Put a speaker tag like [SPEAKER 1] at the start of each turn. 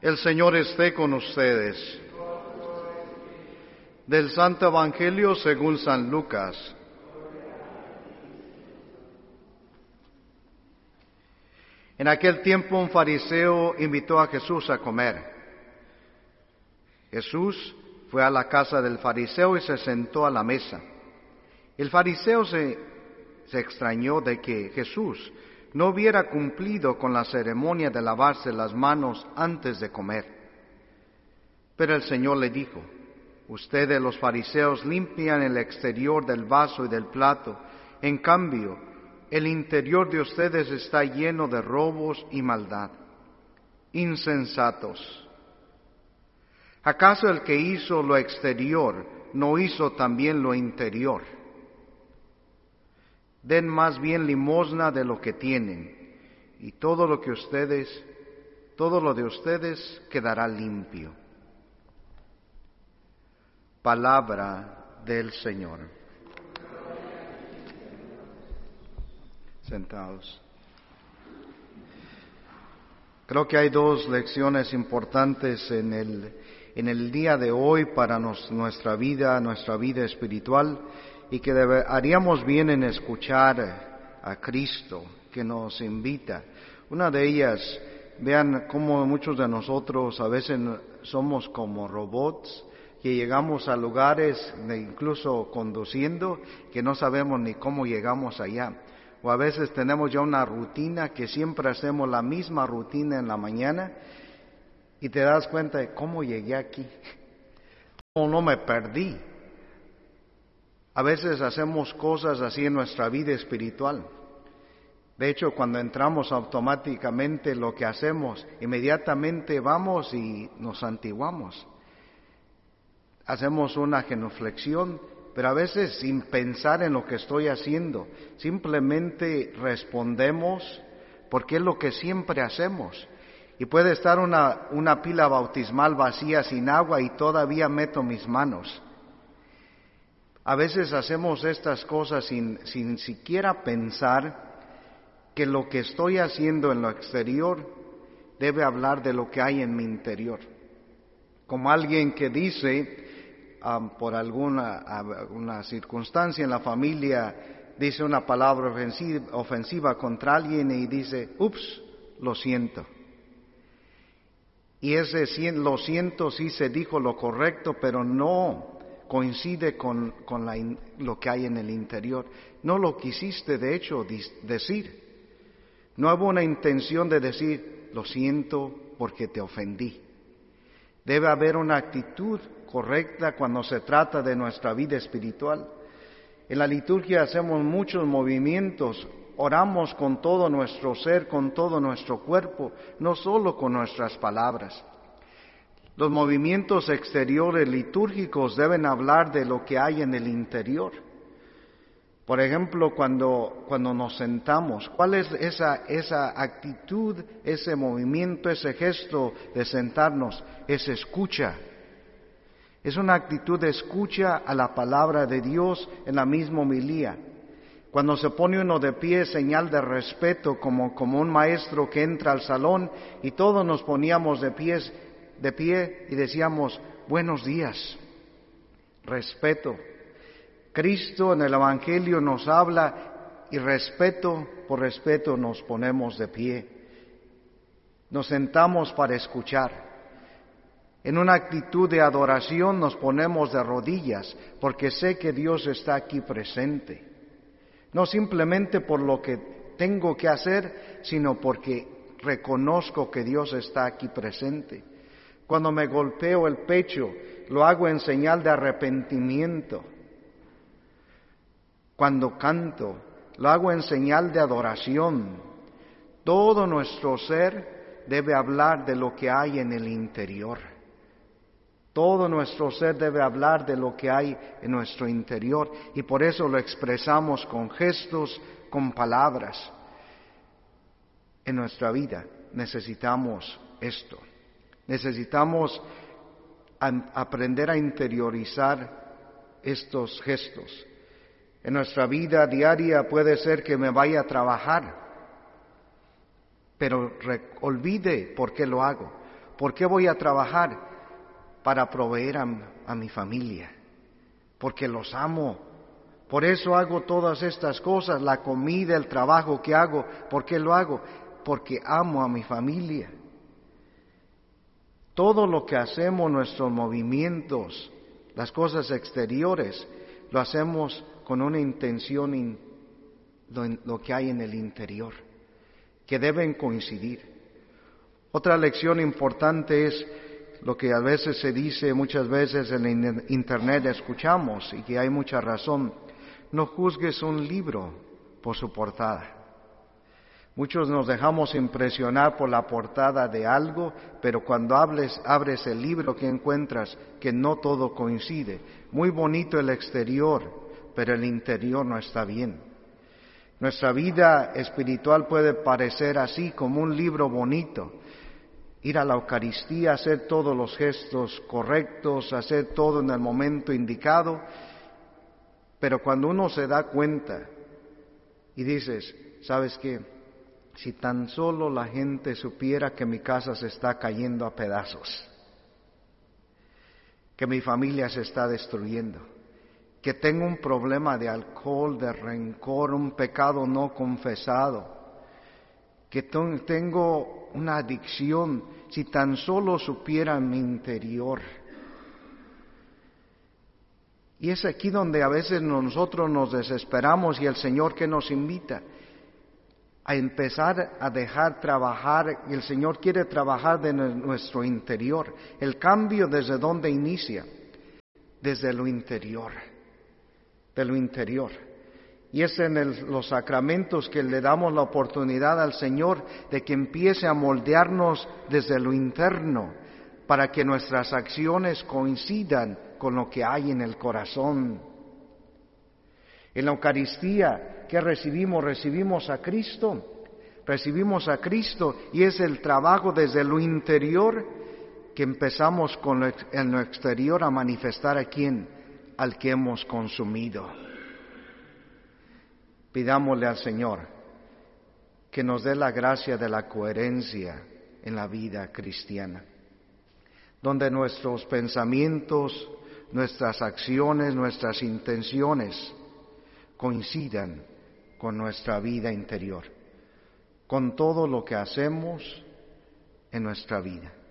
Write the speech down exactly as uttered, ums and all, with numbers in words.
[SPEAKER 1] El Señor esté con ustedes. Del Santo Evangelio según San Lucas. En aquel tiempo un fariseo invitó a Jesús a comer. Jesús fue a la casa del fariseo y se sentó a la mesa. El fariseo se, se extrañó de que Jesús no hubiera cumplido con la ceremonia de lavarse las manos antes de comer. Pero el Señor le dijo: ustedes los fariseos limpian el exterior del vaso y del plato, en cambio, el interior de ustedes está lleno de robos y maldad. Insensatos. ¿Acaso el que hizo lo exterior no hizo también lo interior? Den más bien limosna de lo que tienen, y todo lo que ustedes, todo lo de ustedes quedará limpio. Palabra del Señor. Sentados. Creo que hay dos lecciones importantes en el, en el día de hoy para nos, nuestra vida, nuestra vida espiritual, y que debe, haríamos bien en escuchar a Cristo que nos invita. Una de ellas, vean cómo muchos de nosotros a veces somos como robots, que llegamos a lugares, incluso conduciendo, que no sabemos ni cómo llegamos allá. O a veces tenemos ya una rutina que siempre hacemos la misma rutina en la mañana y te das cuenta de cómo llegué aquí, cómo no me perdí. A veces hacemos cosas así en nuestra vida espiritual. De hecho, cuando entramos automáticamente lo que hacemos, inmediatamente vamos y nos santiguamos. Hacemos una genuflexión, pero a veces sin pensar en lo que estoy haciendo, simplemente respondemos porque es lo que siempre hacemos. Y puede estar una, una pila bautismal vacía sin agua y todavía meto mis manos. A veces hacemos estas cosas sin, sin siquiera pensar que lo que estoy haciendo en lo exterior debe hablar de lo que hay en mi interior. Como alguien que dice, um, por alguna, alguna circunstancia en la familia, dice una palabra ofensiva, ofensiva contra alguien y dice, ups, lo siento. Y ese lo siento sí se dijo lo correcto, pero no coincide con, con la, lo que hay en el interior. No lo quisiste, de hecho, dis, decir. No hubo una intención de decir, lo siento porque te ofendí. Debe haber una actitud correcta cuando se trata de nuestra vida espiritual. En la liturgia hacemos muchos movimientos, oramos con todo nuestro ser, con todo nuestro cuerpo, no solo con nuestras palabras. Los movimientos exteriores litúrgicos deben hablar de lo que hay en el interior. Por ejemplo, cuando, cuando nos sentamos, ¿cuál es esa, esa actitud, ese movimiento, ese gesto de sentarnos? Es escucha. Es una actitud de escucha a la palabra de Dios en la misma homilía. Cuando se pone uno de pie, señal de respeto, como, como un maestro que entra al salón y todos nos poníamos de pies, de pie y decíamos, buenos días, respeto. Cristo en el Evangelio nos habla y respeto por respeto nos ponemos de pie. Nos sentamos para escuchar. En una actitud de adoración nos ponemos de rodillas porque sé que Dios está aquí presente. No simplemente por lo que tengo que hacer, sino porque reconozco que Dios está aquí presente. Cuando me golpeo el pecho, lo hago en señal de arrepentimiento. Cuando canto, lo hago en señal de adoración. Todo nuestro ser debe hablar de lo que hay en el interior. Todo nuestro ser debe hablar de lo que hay en nuestro interior y por eso lo expresamos con gestos, con palabras. En nuestra vida necesitamos esto. Necesitamos aprender a interiorizar estos gestos. En nuestra vida diaria puede ser que me vaya a trabajar, pero re- olvide por qué lo hago. ¿Por qué voy a trabajar? Para proveer a, a mi familia, porque los amo. Por eso hago todas estas cosas, la comida, el trabajo que hago. ¿Por qué lo hago? Porque amo a mi familia. Todo lo que hacemos, nuestros movimientos, las cosas exteriores, lo hacemos con una intención, in, lo, lo que hay en el interior, que deben coincidir. Otra lección importante es lo que a veces se dice, muchas veces en internet escuchamos, y que hay mucha razón: no juzgues un libro por su portada. Muchos nos dejamos impresionar por la portada de algo, pero cuando hables, abres el libro, que encuentras que no todo coincide. Muy bonito el exterior, pero el interior no está bien. Nuestra vida espiritual puede parecer así, como un libro bonito. Ir a la Eucaristía, hacer todos los gestos correctos, hacer todo en el momento indicado, pero cuando uno se da cuenta y dices, ¿sabes qué? Si tan solo la gente supiera que mi casa se está cayendo a pedazos, que mi familia se está destruyendo, que tengo un problema de alcohol, de rencor, un pecado no confesado, que tengo una adicción, si tan solo supiera mi interior. Y es aquí donde a veces nosotros nos desesperamos, y el Señor que nos invita a empezar a dejar trabajar, y el Señor quiere trabajar de nuestro interior. El cambio, ¿desde dónde inicia? Desde lo interior, de lo interior. Y es en el, los sacramentos que le damos la oportunidad al Señor de que empiece a moldearnos desde lo interno, para que nuestras acciones coincidan con lo que hay en el corazón. En la Eucaristía, ¿qué recibimos? Recibimos a Cristo, recibimos a Cristo, y es el trabajo desde lo interior que empezamos con lo, en lo exterior a manifestar a quién, al que hemos consumido. Pidámosle al Señor que nos dé la gracia de la coherencia en la vida cristiana, donde nuestros pensamientos, nuestras acciones, nuestras intenciones coincidan con nuestra vida interior, con todo lo que hacemos en nuestra vida.